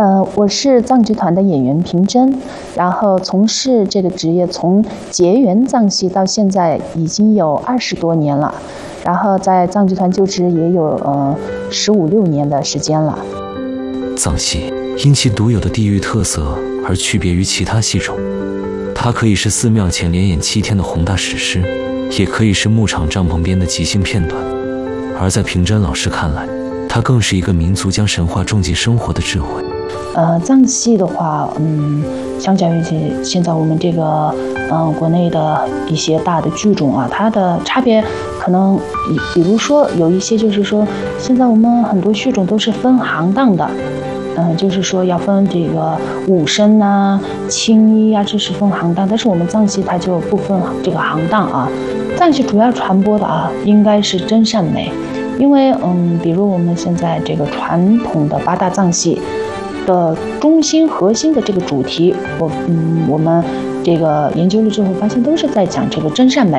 我是藏剧团的演员平真，然后从事这个职业从结缘藏戏到现在已经有20多年了，然后在藏剧团就职也有15、16年的时间了。 藏戏因其独有的地域特色而区别于其他戏种，它可以是寺庙前连演7天的宏大史诗，也可以是牧场帐篷边的即兴片段。而在平真老师看来，它更是一个民族将神话种进生活的智慧。 藏戏的话，相较于现在我们这个国内的一些大的剧种啊，它的差别可能比如说有一些就是说，现在我们很多剧种都是分行当的，就是说要分这个武生啊、青衣啊，这是分行当，但是我们藏戏它就不分这个行当啊。藏戏主要传播的应该是真善美，因为比如我们现在这个传统的8大藏戏的中心核心的这个主题，我们这个研究了之后发现都是在讲这个真善美。